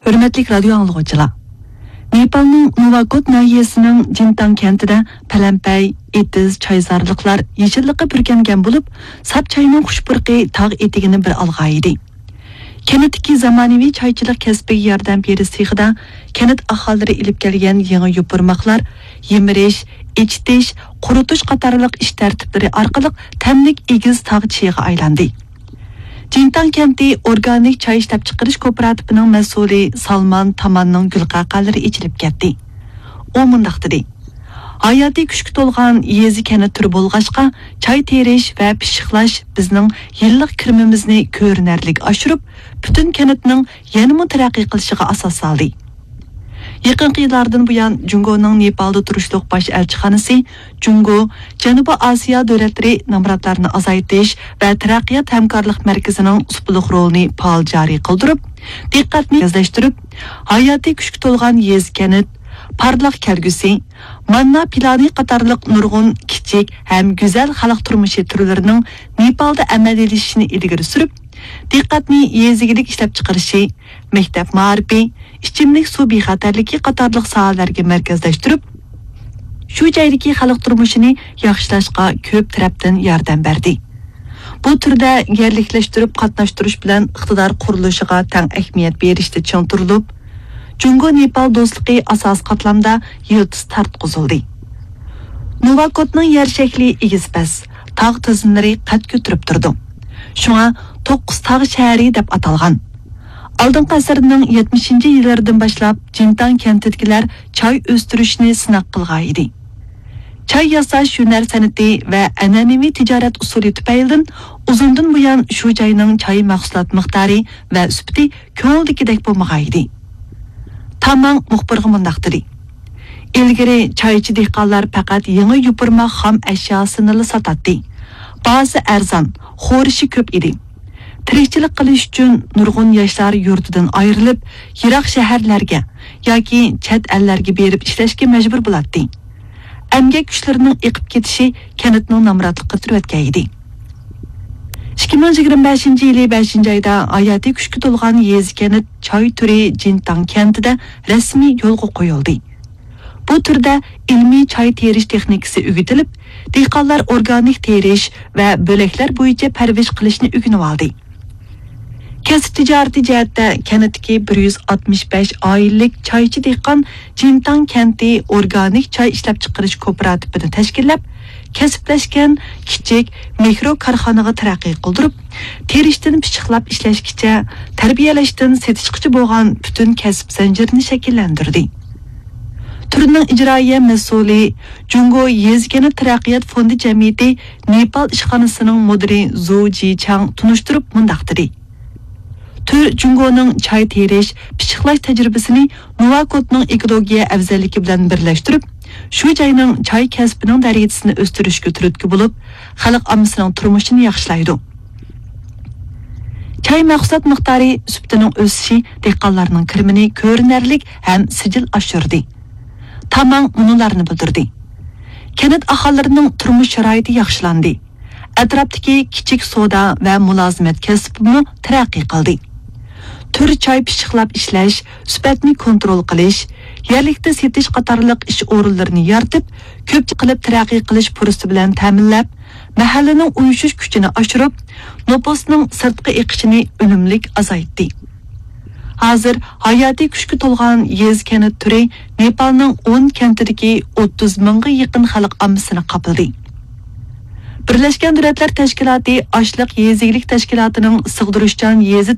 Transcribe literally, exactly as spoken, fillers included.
Hürmetlik radyo anlıqçılar. Nepalning Nuvakot nahiyasining Jintang kentida palampay, etiz, çayzarlıqlar yeşillikqa pürkengen bulup, sap çayning xushpurqi tağ etigini bir alğaydı. Kenetdeki zamonaviy çayçılık kasbiga yordam berish sexida kenet aholilari ilib kelgan yangi yupurmoqlar, yemirish, echitish, quritish qatorliq ish tartiblari orqali tamlik egiz tog' chiyiga aylandi. Jintang kenti organik çay ishlab chiqarish kooperativining mas'uli Salman Tamanning gulqaqalari ichilib ketdi. U mundaq dedi: Hayati kuchga to'lgan yezi kent turi bo'lg'ashqa, çay terish va pishiqlash bizning yillik kirimimizni ko'rinarlik oshirib, butun kentning yanada taraqqiy qilishiga asos soldi. Yaqin yillardan buyon Jungoning Nepalda turishliq bosh elchixonasi Jungo Janubiy Osiyo davlatlari nomzodlarini azaytish va taraqqiyot hamkorlik markazining usbuliq rolini faol joriy qildirib, diqqatni yozlashtirib, hayoti kuchga to'lgan yez kent, parlaq kelgusi, manna plani qatorliq nurg'un kichik ham go'zal xalq turmushi turlarining Nepalda amaliyleşishini ilgari surib, diqqatni yezigilik ishlab chiqarishi, maktab ma'rifi, ichimlik suv bexatarligi qatorliq sohalarga markazlashtirib, shu joydagi xalq turmushini yaxshilashga ko'p tarafdan yordam berdi. Bu turda yerliklashtirib qatnashtirish bilan iqtidor qurilishiga tang ahamiyat berishda chong turilib, Jungo Nepal do'stligi asos qatlamda yildiz tartqizildi. Nuvakotning yer shakli egizpas, tog' tizimlari qad ko'tarib turdi. Shunga to'qqiz tog' shahri deb atalgan. Aldingi asrning yetmishinchi yillaridan boshlab Jintang kentidagilar choy o'stirishni sinab qilgan edi. Choy yasash hunar san'ati va an'anaviy tijorat usuli tufaylidan uzundan buyon shu joyning choy mahsulot miqdori va sifati ko'ngildagidek bo'lmagan edi. Tamam muxbirga mundaq dedi: Ilgari choychi dehqonlar faqat yangi yupurma xom ashyosini sotadi. Ba'zi arzon, xo'rishi ko'p edi. Tirikchilik qilish uchun nurg'un yoshlar yurtidan ayrilib, yiroq shaharlarga yoki chet ellarga berib ishlashga majbur bo'ladi. Emgak kuchlarining eqib ketishi kentning nomrodligiga turayotgan edi. ikki ming yigirma beshinchi yili beshinchi oyda hayoti kuchga to'lgan yez kent choy turi Jintang kentida rasmiy yo'lga qo'yildi. Bu turda ilmiy choy terish texnikasi o'rgatilib, dehqonlar organik terish va bo'laklar bo'yicha parvish qilishni o'rganib oldi. Kasb tijorati jihatda kentdagi bir yuz oltmish besh oilalik choychi dehqon Jintang kenti organik choy ishlab chiqarish kooperativini tashkillab, kasblashgan kichik mikro korxonaga taraqqiy qildirib, terishdan pishiqlab ishlashgacha, tarbiyalashdan setishgacha bo'lgan butun kasb zanjirini shakllantirdi. Turning ijroiya mas'uli Jungo Yezgani taraqqiyot fondi jamiyati Nepal ishxonasining mudiri Zhu Jichang tunishtirib mundaq dedi: Tur Jungoning choy terish, pishiqlash tajribasini Nuvakotning ekologiya afzalligi bilan birlashtirib, shu joyning choy kasbining darajasini o'stirishga turtki bo'lib, xalq ommasining turmushini yaxshilaydi. Choy mahsulot miqdori suftining o'sishi dehqonlarning kirimini ko'rinarlik ham sijil oshirdi. Tamam unularni bildirdi. Kent aholilarining turmush sharoiti yaxshilandi. Atrofdagi kichik savdo va mulozimat kasbini taraqqiy qildi. Tur choy pishiqlab ishlash, sifatni kontrol qilish, yerlikda setish qatorliq ish o'rinlarini yaratib, ko'p qilib taraqqiy qilish fursati bilan ta'minlab, mahallaning uyushish kuchini oshirib, nopusning sirtqi eqishini unumlik azaytdi. Hozir hayoti kuchga to'lgan yez kent turi Nepalning o'n kentidagi o'ttiz mingga yaqin xalq ommasini qabildi. Birlashgan Davlatlar Tashkiloti Ashliq Yeziglik Tashkilotining sig'dirishchan yezi